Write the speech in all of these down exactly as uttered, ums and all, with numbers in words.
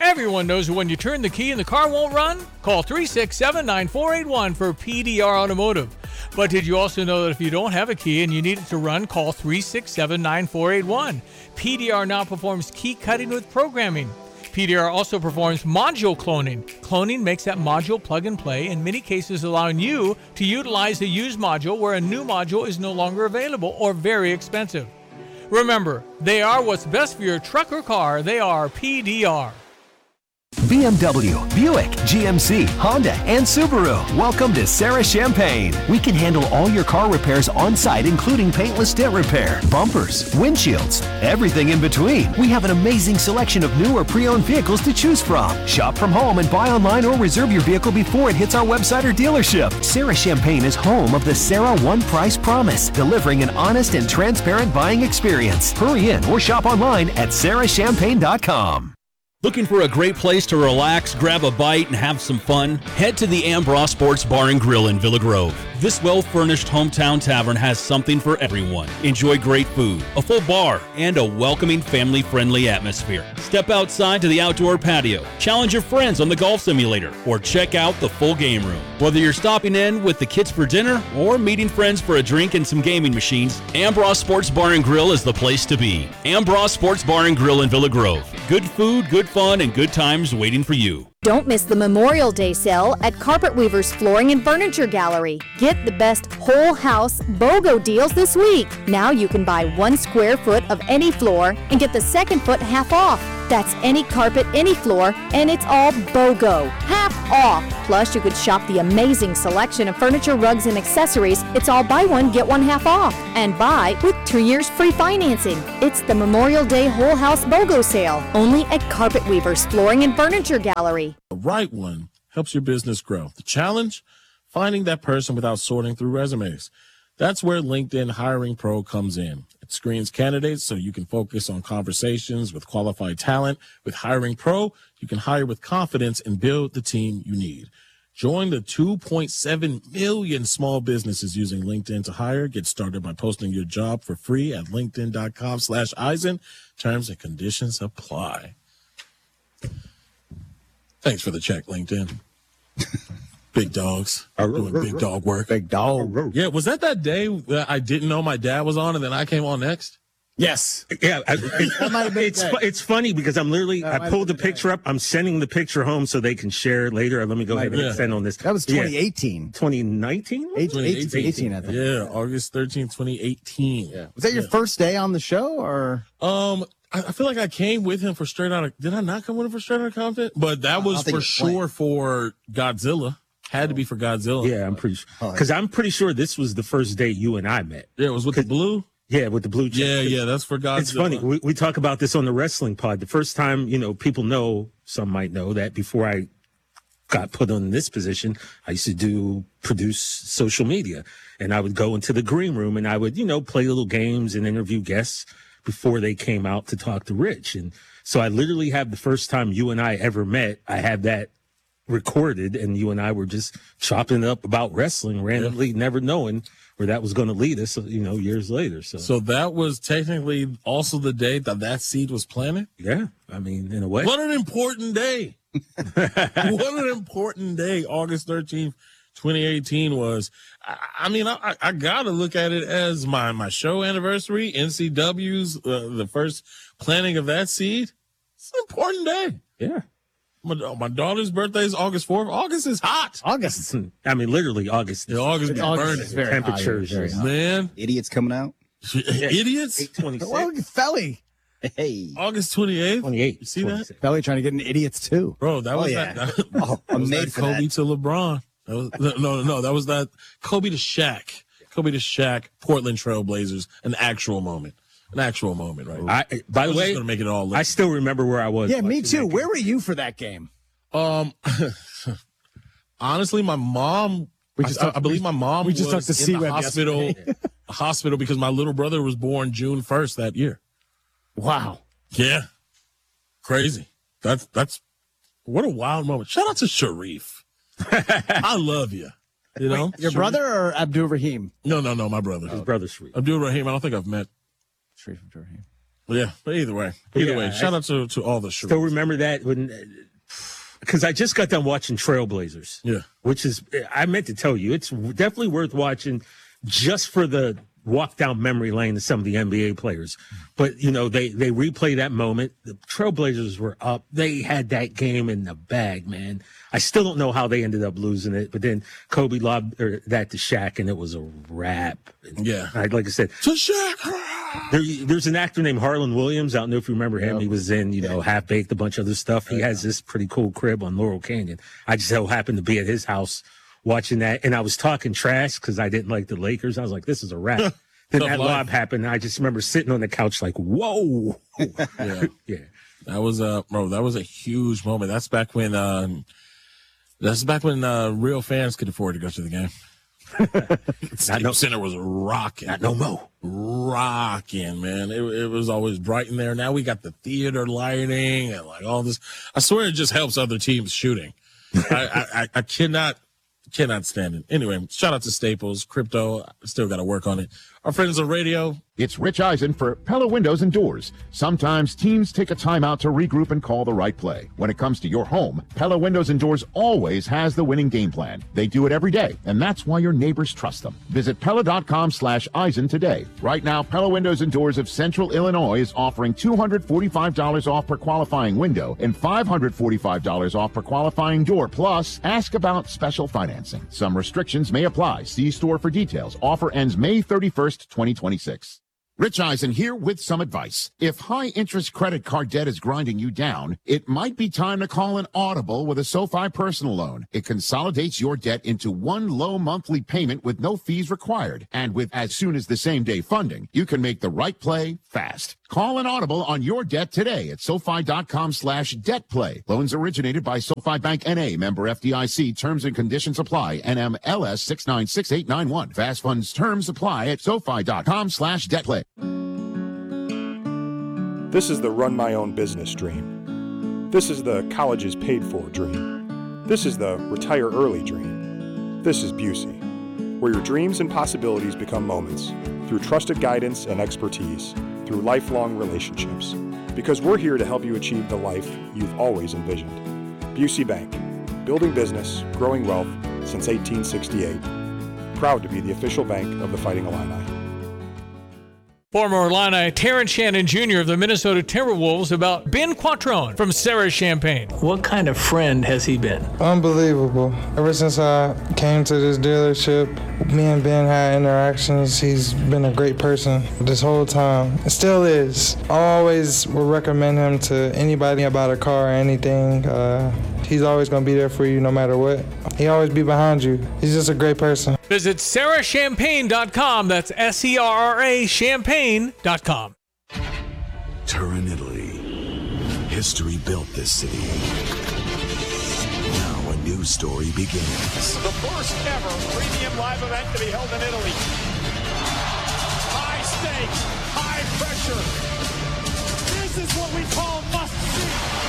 Everyone knows that when you turn the key and the car won't run, call three six seven, nine four eight one for P D R Automotive. But did you also know that if you don't have a key and you need it to run, call three six seven, nine four eight one. P D R now performs key cutting with programming. P D R also performs module cloning. Cloning makes that module plug and play, in many cases allowing you to utilize a used module where a new module is no longer available or very expensive. Remember, they are what's best for your truck or car. They are P D R. B M W, Buick, G M C, Honda, and Subaru. Welcome to Sarah Champagne. We can handle all your car repairs on site, including paintless dent repair, bumpers, windshields, everything in between. We have an amazing selection of new or pre-owned vehicles to choose from. Shop from home and buy online or reserve your vehicle before it hits our website or dealership. Sarah Champagne is home of the Sarah One Price Promise, delivering an honest and transparent buying experience. Hurry in or shop online at sarah champagne dot com. Looking for a great place to relax, grab a bite, and have some fun? Head to the Ambroise Sports Bar and Grill in Villa Grove. This well-furnished hometown tavern has something for everyone. Enjoy great food, a full bar, and a welcoming, family-friendly atmosphere. Step outside to the outdoor patio, challenge your friends on the golf simulator, or check out the full game room. Whether you're stopping in with the kids for dinner or meeting friends for a drink and some gaming machines, Ambroise Sports Bar and Grill is the place to be. Ambroise Sports Bar and Grill in Villa Grove. Good food, good fun, and good times waiting for you. Don't miss the Memorial Day sale at Carpet Weavers Flooring and Furniture Gallery. Get the best whole house BOGO deals this week. Now you can buy one square foot of any floor and get the second foot half off. That's any carpet, any floor, and it's all BOGO. Half off. Plus, you could shop the amazing selection of furniture, rugs, and accessories. It's all buy one, get one half off. And buy with two years free financing. It's the Memorial Day Whole House BOGO sale, only at Carpet Weavers Flooring and Furniture Gallery. The right one helps your business grow. The challenge? Finding that person without sorting through resumes. That's where LinkedIn Hiring Pro comes in. It screens candidates so you can focus on conversations with qualified talent. With Hiring Pro, you can hire with confidence and build the team you need. Join the two point seven million small businesses using LinkedIn to hire. Get started by posting your job for free at linkedin.com slash Eisen. Terms and conditions apply. Thanks for the check, LinkedIn. Big dogs doing big dog work. Big dog. Yeah, was that that day that I didn't know my dad was on and then I came on next? Yes. Yeah, I, it, it's fu- it's funny because I'm literally That might I pulled the have been picture up. I'm sending the picture home so they can share it later. Let me go ahead and yeah. send on this. That was twenty eighteen. twenty nineteen. eighteen, eighteen, I think. Yeah, August thirteenth, twenty eighteen. Yeah. Was that your Yeah. first day on the show, or? Um, I, I feel like I came with him for Straight Outta. Did I not come with him for Straight Outta Compton? But that I was don't think for it's playing. sure for Godzilla. Had to be for Godzilla. Yeah, I'm pretty sure Oh, because I'm pretty sure this was the first day you and I met. Yeah, it was with the blue. Yeah, with the blue check. Yeah, yeah, that's for Godzilla. It's funny. We, we talk about this on the wrestling pod. The first time, you know, people know, some might know that before I got put on this position, I used to do produce social media, and I would go into the green room and I would, you know, play little games and interview guests before they came out to talk to Rich. And so I literally have the first time you and I ever met, I have that recorded, and you and I were just chopping up about wrestling randomly, never knowing where that was going to lead us, you know, years later. So, So that was technically also the day that that seed was planted. yeah, I mean, in a way. What an important day. What an important day. August thirteenth, twenty eighteen was. I, I mean, I, I got to look at it as my, my show anniversary, N C W's, uh, the first planting of that seed. It's an important day. Yeah. My, my daughter's birthday is August fourth. August is hot. August. I mean, literally August. Yeah, August be August burning. is very hot. Temperatures. Very hot. Man, Idiots coming out. idiots. eight twenty-six. Well, Felly. Hey. August twenty-eighth. twenty-eight. You see that? Felly trying to get an idiots too. Bro, that Oh, was yeah. that. that, Oh, that I'm was made that for Kobe that. to LeBron. That was, no, no, no. That was that Kobe to Shaq. Kobe to Shaq, Portland Trailblazers, an actual moment. An actual moment, right? I, by I the was way, just gonna make it all. I still remember where I was. Yeah, me watching too. that Where were you for that game? Um, honestly, my mom. We just I, talked- I believe my mom we just was talked to in the C-Web hospital. yesterday. hospital because my little brother was born June first that year. Wow. Yeah, crazy. That's that's what a wild moment. Shout out to Sharif. I love you. You know, Your brother or Abdul Rahim? No, no, no, my brother. His brother Sweet. Abdul Rahim. I don't think I've met. Sharif Abdul Rahim. Yeah, but either way, either Yeah, way, shout I out to, to all the shooters. Still remember that when, because I just got done watching Trailblazers. Yeah. Which is, I meant to tell you, it's definitely worth watching just for the walk down memory lane of some of the N B A players. But, you know, they, they replay that moment. The Trailblazers were up. They had that game in the bag, man. I still don't know how they ended up losing it, but then Kobe lobbed or that to Shaq, and it was a wrap. Yeah. I, like I said, To Shaq. there, there's an actor named Harlan Williams. I don't know if you remember him. Yep. He was in, you know, Half Baked, a bunch of other stuff. He has this pretty cool crib on Laurel Canyon. I just so happened to be at his house watching that, and I was talking trash because I didn't like the Lakers. I was like, this is a wrap. Then Tough that life. lob happened. And I just remember sitting on the couch like, whoa. Yeah. Yeah. That was a bro. That was a huge moment. That's back when. Uh, that's back when uh, real fans could afford to go to the game. Staples no- Center was rocking. Not no more. Rocking, man. It, it was always bright in there. Now we got the theater lighting and like all this. I swear it just helps other teams shooting. I, I, I, I cannot. Cannot stand it. Anyway, shout out to Staples. Crypto, still got to work on it. Our friends on radio. It's Rich Eisen for Pella Windows and Doors. Sometimes teams take a timeout to regroup and call the right play. When it comes to your home, Pella Windows and Doors always has the winning game plan. They do it every day, and that's why your neighbors trust them. Visit Pella.com slash Eisen today. Right now, Pella Windows and Doors of Central Illinois is offering two hundred forty-five dollars off per qualifying window and five hundred forty-five dollars off per qualifying door. Plus, ask about special financing. Some restrictions may apply. See store for details. Offer ends May thirty-first, twenty twenty-six. Rich Eisen here with some advice. If high-interest credit card debt is grinding you down, it might be time to call an Audible with a SoFi personal loan. It consolidates your debt into one low monthly payment with no fees required. And with as soon as the same-day funding, you can make the right play fast. Call an Audible on your debt today at SoFi.com slash debt play. Loans originated by SoFi Bank N A, member F D I C. Terms and conditions apply. N M L S six nine six eight nine one. Fast funds terms apply at SoFi.com slash debt play. This is the run my own business dream. This is the colleges paid for dream. This is the retire early dream. This is Busey, where your dreams and possibilities become moments through trusted guidance and expertise, through lifelong relationships. Because we're here to help you achieve the life you've always envisioned. Busey Bank, building business, growing wealth since eighteen sixty-eight. Proud to be the official bank of the Fighting Illini. Former Illini Terrence Shannon Junior of the Minnesota Timberwolves about Ben Quattrone from Sarah Champagne. What kind of friend has he been? Unbelievable. Ever since I came to this dealership, me and Ben had interactions. He's been a great person this whole time. It still is. I always would recommend him to anybody about a car or anything. Uh, he's always going to be there for you no matter what. He always be behind you. He's just a great person. Visit sarah champagne dot com. That's S E R R A champagne dot com. Turin, Italy. History built this city. Now a new story begins. The first ever premium live event to be held in Italy. High stakes, high pressure. This is what we call must see.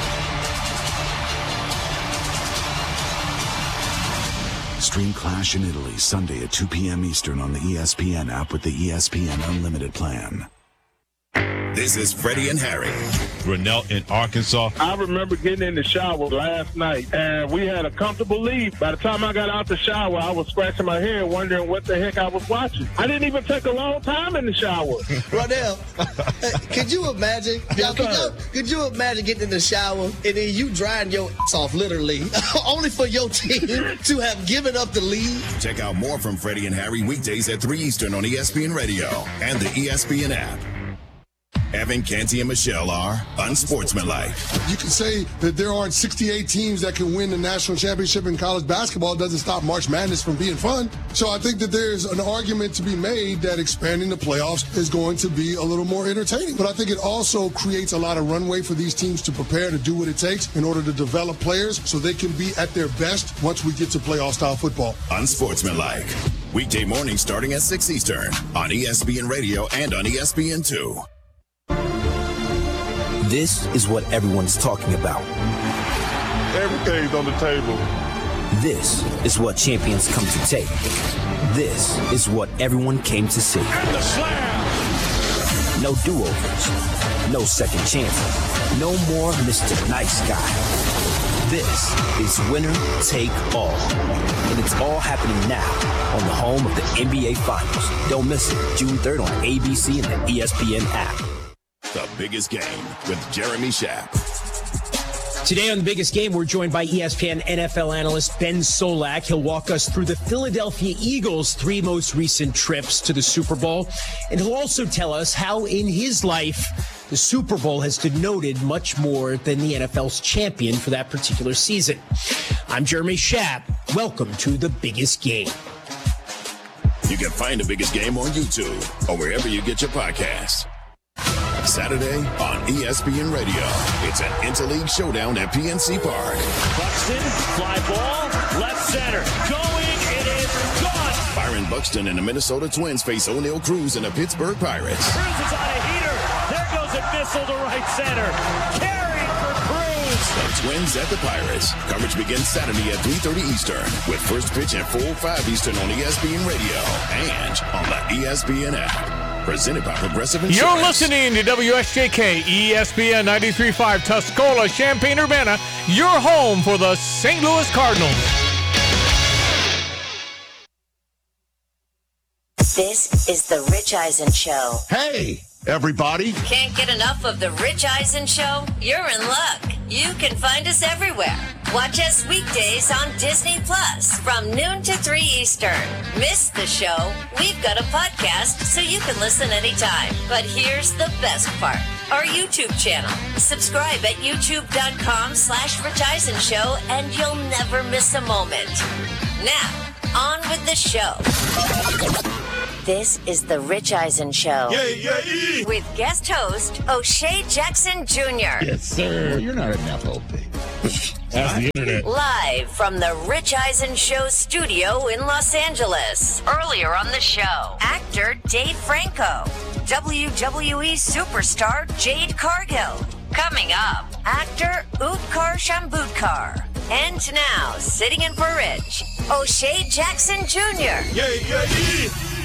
Stream Clash in Italy Sunday at two p.m. Eastern on the E S P N app with the E S P N Unlimited plan. This is Freddie and Harry. Grinnell in Arkansas. I remember getting in the shower last night, and we had a comfortable lead. By the time I got out the shower, I was scratching my head, wondering what the heck I was watching. I didn't even take a long time in the shower. Ronell, could you imagine? Y'all, could, y'all, could you imagine getting in the shower and then you drying your ass off, literally, only for your team to have given up the lead? Check out more from Freddie and Harry weekdays at three Eastern on E S P N Radio and the E S P N app. Evan, Canty, and Michelle are unsportsmanlike. You can say that there aren't sixty-eight teams that can win the national championship in college basketball. It doesn't stop March Madness from being fun. So I think that there's an argument to be made that expanding the playoffs is going to be a little more entertaining. But I think it also creates a lot of runway for these teams to prepare to do what it takes in order to develop players so they can be at their best once we get to playoff-style football. Unsportsmanlike. Weekday morning starting at six Eastern on E S P N Radio and on E S P N two. This is what everyone's talking about. Everything's on the table. This is what champions come to take. This is what everyone came to see. And the slam. No do-overs. No second chances. No more Mister Nice Guy. This is winner take all. And it's all happening now on the home of the N B A Finals. Don't miss it. June third on A B C and the E S P N app. The Biggest Game with Jeremy Schaap. Today on The Biggest Game, we're joined by E S P N N F L analyst Ben Solak. He'll walk us through the Philadelphia Eagles' three most recent trips to the Super Bowl. And he'll also tell us how in his life, the Super Bowl has denoted much more than the N F L's champion for that particular season. I'm Jeremy Schaap. Welcome to The Biggest Game. You can find The Biggest Game on YouTube or wherever you get your podcasts. Saturday on E S P N Radio. It's an interleague showdown at P N C Park. Buxton, fly ball, left center. Going, it is gone. Byron Buxton and the Minnesota Twins face O'Neal Cruz and the Pittsburgh Pirates. Cruz is on a heater. There goes a missile to right center. Carried for Cruz. The Twins at the Pirates. Coverage begins Saturday at three thirty Eastern with first pitch at four oh five Eastern on E S P N Radio and on the E S P N app. Presented by Progressive Insurance. You're listening to W S J K, E S P N ninety-three point five, Tuscola, Champaign-Urbana, your home for the Saint Louis Cardinals. This is the Rich Eisen Show. Hey, everybody. Can't get enough of the Rich Eisen Show? You're in luck. You can find us everywhere. Watch us weekdays on Disney Plus from noon to three Eastern. Miss the show? We've got a podcast so you can listen anytime. But here's the best part. Our YouTube channel. Subscribe at youtube.com slash Rich Eisen Show and you'll never miss a moment. Now, on with the show. This is the Rich Eisen Show. Yeah, yeah, yeah. With guest host O'Shea Jackson Junior Yes, sir. You're not an F O P. That's the internet. Live from the Rich Eisen Show studio in Los Angeles. Earlier on the show, actor Dave Franco, W W E superstar Jade Cargill. Coming up, actor Utkarsh Ambudkar. And now, sitting in for Rich, O'Shea Jackson Junior Yeah, yeah, yeah.